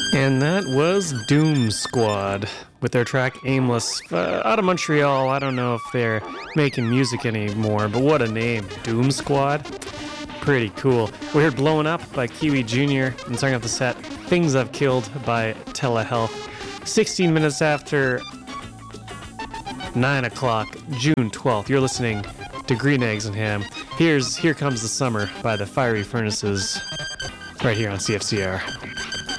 And that was Doom Squad with their track Aimless. Out of Montreal, I don't know if they're making music anymore, but what a name. Doom Squad? Pretty cool. We heard Blowing Up by Kiwi Jr. and starting off the set, Things I've Killed by Telehealth. 16 minutes after 9 o'clock, June 12th. You're listening to Green Eggs and Ham. Here Comes the Summer by the Fiery Furnaces right here on CFCR.